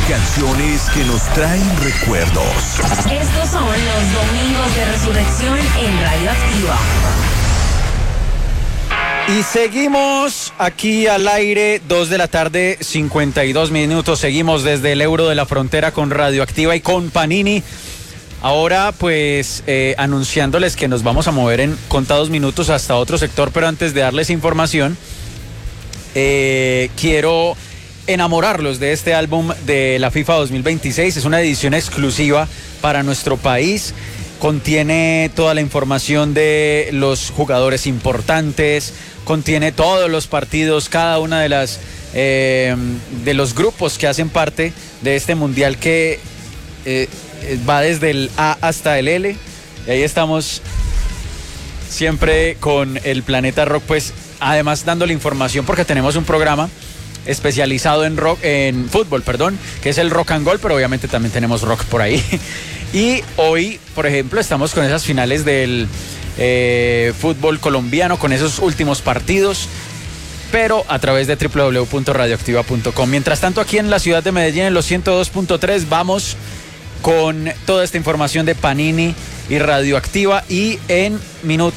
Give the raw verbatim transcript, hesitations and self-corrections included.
canciones que nos traen recuerdos. Estos son los domingos de resurrección en Radioactiva. Y seguimos aquí al aire, dos de la tarde, cincuenta y dos minutos. Seguimos desde el Euro de la Frontera con Radioactiva y con Panini. Ahora pues eh, anunciándoles que nos vamos a mover en contados minutos hasta otro sector, pero antes de darles información, eh, quiero enamorarlos de este álbum de la FIFA dos mil veintiséis. Es una edición exclusiva para nuestro país. Contiene toda la información de los jugadores importantes, contiene todos los partidos, cada una de las eh, de los grupos que hacen parte de este mundial que eh, va desde el A hasta el L. Y ahí estamos siempre con el Planeta Rock, pues además dándole información porque tenemos un programa especializado en rock, en fútbol, perdón, que es el Rock and Goal, pero obviamente también tenemos rock por ahí. Y hoy, por ejemplo, estamos con esas finales del eh, fútbol colombiano, con esos últimos partidos, pero a través de doble u doble u doble u punto radioactiva punto com. Mientras tanto, aquí en la ciudad de Medellín, en los ciento dos punto tres, vamos con toda esta información de Panini y Radioactiva, y en minutos